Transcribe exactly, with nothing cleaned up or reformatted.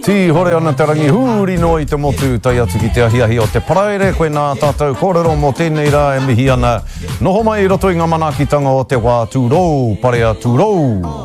Ti hore ana te rangi huri no i te motu tai atu ki te ahiahi o te paraere. Koe nā tātou kōrero mō tēnei rā e mihi ana. Noho mai i roto i ngā manaakitanga o te wā tūrou, parea tūrou.